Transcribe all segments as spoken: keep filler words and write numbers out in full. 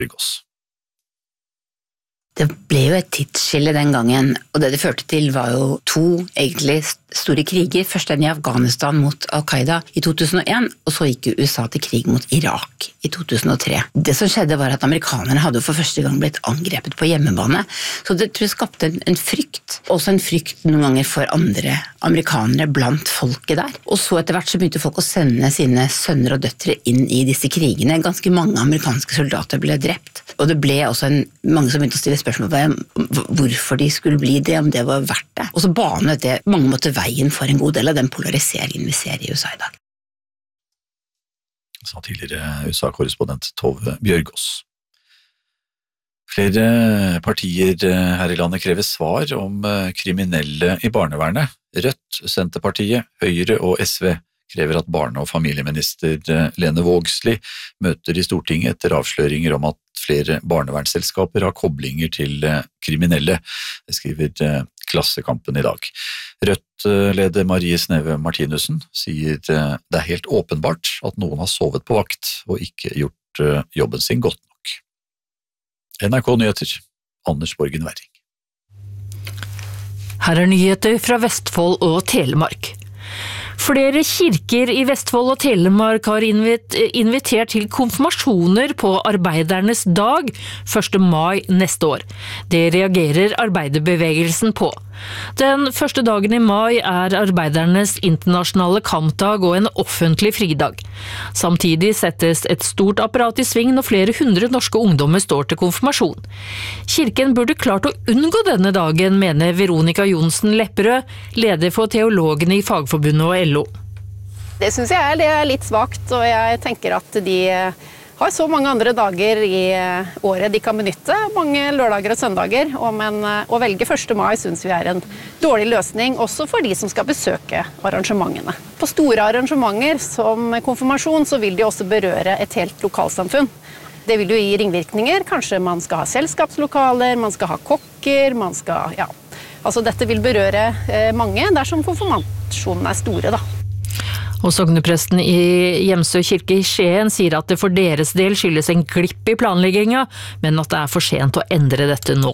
Bjørgaas. Det ble jo et tidsskille den gangen, og det det førte til var jo to egentlig store kriger. Først den i Afghanistan mot Al-Qaida i to tusen og en, og så gikk U S A til krig mot Irak i to tusen og tre. Det som skjedde var at amerikanerne hadde for første gang blitt angrepet på hjemmebane, så det tror jeg skapte en, en frykt, også en frykt noen ganger for andre amerikanere blant folket der. Og så etter hvert så begynte folk å sende sine sønner og døtre inn i disse krigene. Ganske mange amerikanske soldater ble drept, og det ble også en, mange som begynte å stille spørsmål om hvorfor de skulle bli det, om det var verdt det. Og så banet det mange måter veien for en god del av den polariseringen vi ser i U S A i dag. Sa tidligere U S A-korrespondent Tove Bjørgaas. Flere partier her i landet krever svar om kriminelle i barnevernet. Rødt, Senterpartiet, Høyre og S V krever at barne- og familieminister Lene Vågslid møter i Stortinget etter avsløringer om at flere barnevernsselskaper har koblinger til kriminelle. Det skriver Klassekampen i dag. Rødt-leder Marie Sneve Martinussen sier det er helt åpenbart at noen har sovet på vakt og ikke gjort jobben sin godt nok. N R K Nyheter, Anders Borgen Werring. Her er nyheter fra Vestfold og Telemark. Flere kirker i Vestfold og Telemark har invitert til konfirmasjoner på arbeidernes dag første mai neste år. Det reagerer arbeiderbevegelsen på. Den første dagen i mai er arbeidernes internasjonale kampdag og en offentlig fridag. Samtidig settes et stort apparat i sving når flere hundre norske ungdommer står til konfirmasjon. Kirken burde klart å unngå denne dagen, mener Veronica Johnsen Lepperød, leder for teologene i Fagforbundet og L O. Det synes jeg er, det er litt svakt, og jeg tenker at de har så mange andre dager i året de kan benytte, mange lørdager og søndager, men å velge første mai synes vi er en dårlig løsning, også for de som skal besøke arrangementene. På store arrangementer som konfirmasjon så vil de også berøre et helt lokalsamfunn. Det vil jo gi ringvirkninger, kanskje man skal ha selskapslokaler, man skal ha kokker, man skal, ja, altså dette vil berøre mange dersom konfirmasjonen er store da. Og sognepresten i Hjemsø kirke i Skien sier at det for deres del skyldes en glipp i planlegginga, men at det er for sent å endre dette nå.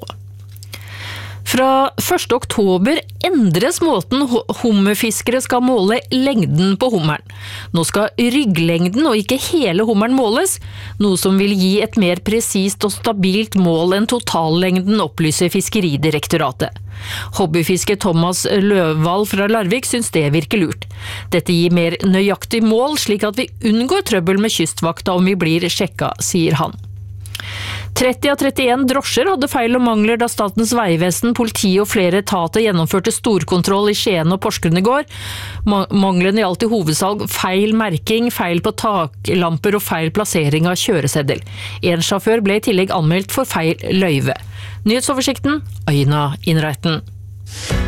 Fra første oktober endres måten hummerfiskere skal måle lengden på hummeren. Nå skal rygglengden og ikke hele hummeren måles, noe som vil gi et mer presist og stabilt mål enn totallengden, opplyser Fiskeridirektoratet. Hobbyfisker Thomas Løvvall fra Larvik syns det virker lurt. Dette gir mer nøyaktig mål, slik at vi unngår trøbbel med kystvakta om vi blir sjekka, sier han. tretti av trettien drosjer hadde feil og mangler da Statens vegvesen, politi og flere etater gjennomførte storkontroll i Skien og Porsgrunn i går. Manglene gjaldt i hovedsalg feil merking, feil på taklamper og feil plassering av kjøreseddel. En sjåfør ble i tillegg anmeldt for feil løyve. Nyhetsoversikten, Aina Innreiten.